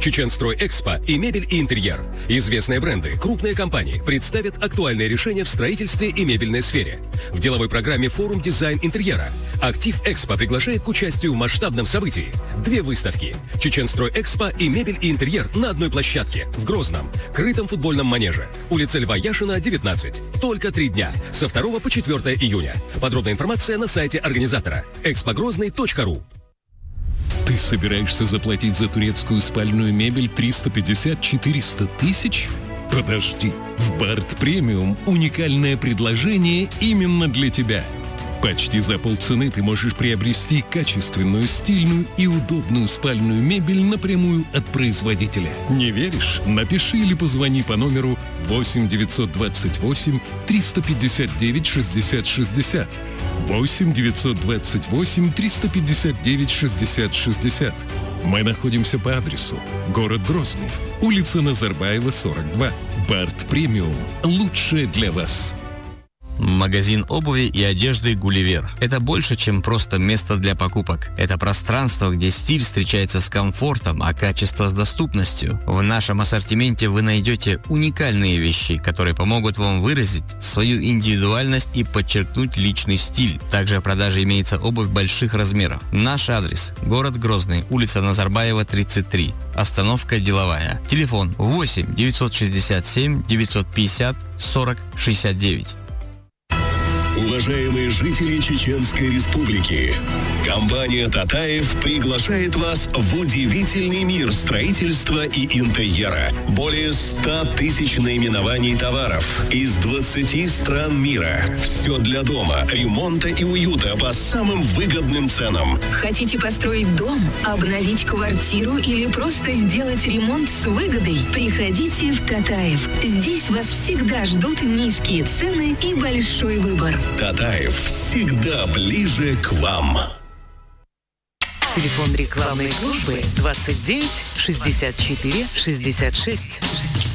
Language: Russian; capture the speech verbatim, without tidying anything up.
Чеченстрой Экспо и мебель и интерьер. Известные бренды, крупные компании представят актуальные решения в строительстве и мебельной сфере. В деловой программе «Форум дизайн интерьера» Актив Экспо приглашает к участию в масштабном событии. Две выставки. Чеченстрой Экспо и мебель и интерьер на одной площадке в Грозном, крытом футбольном манеже. Улица Льва Яшина, девятнадцать. Только три дня. Со второго по четвёртое июня. Подробная информация на сайте организатора экспогрозный точка ру. Ты собираешься заплатить за турецкую спальную мебель триста пятьдесят - четыреста тысяч? Подожди. В Барт Премиум уникальное предложение именно для тебя. Почти за полцены ты можешь приобрести качественную, стильную и удобную спальную мебель напрямую от производителя. Не веришь? Напиши или позвони по номеру восемь девятьсот двадцать восемь триста пятьдесят девять шестьдесят шестьдесят. восемь девятьсот двадцать восемь триста пятьдесят девять шестьдесят шестьдесят. Мы находимся по адресу: город Грозный, улица Назарбаева, сорок два. Барт Премиум. Лучшее для вас. Магазин обуви и одежды «Гулливер». Это больше, чем просто место для покупок. Это пространство, где стиль встречается с комфортом, а качество с доступностью. В нашем ассортименте вы найдете уникальные вещи, которые помогут вам выразить свою индивидуальность и подчеркнуть личный стиль. Также в продаже имеется обувь больших размеров. Наш адрес: город Грозный, улица Назарбаева, тридцать три. Остановка Деловая. Телефон восемь девятьсот шестьдесят семь девятьсот пятьдесят сорок шестьдесят девять. Уважаемые жители Чеченской Республики, компания «Татаев» приглашает вас в удивительный мир строительства и интерьера. Более ста тысяч наименований товаров из двадцати стран мира. Все для дома, ремонта и уюта по самым выгодным ценам. Хотите построить дом, обновить квартиру или просто сделать ремонт с выгодой? Приходите в «Татаев». Здесь вас всегда ждут низкие цены и большой выбор. «Татаев» всегда ближе к вам. Телефон рекламной службы двадцать девять шестьдесят четыре шестьдесят шесть.